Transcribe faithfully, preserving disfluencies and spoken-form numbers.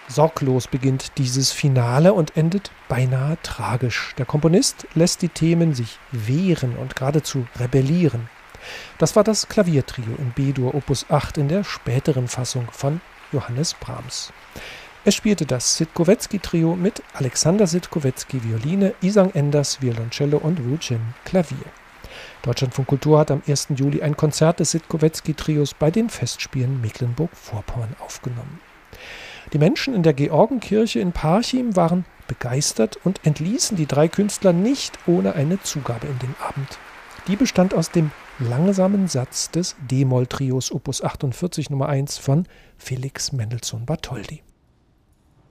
Sorglos beginnt dieses Finale und endet beinahe tragisch. Der Komponist lässt die Themen sich wehren und geradezu rebellieren. Das war das Klaviertrio in B-Dur Opus acht in der späteren Fassung von Johannes Brahms. Es spielte das Sitkowetzky-Trio mit Alexander Sitkowetzky Violine, Isang Enders Violoncello und Wu Jin Klavier. Deutschlandfunk Kultur hat am ersten Juli ein Konzert des Sitkowetzky-Trios bei den Festspielen Mecklenburg-Vorpommern aufgenommen. Die Menschen in der Georgenkirche in Parchim waren begeistert und entließen die drei Künstler nicht ohne eine Zugabe in den Abend. Die bestand aus dem langsamen Satz des D-Moll-Trios Opus achtundvierzig Nummer eins von Felix Mendelssohn Bartholdy.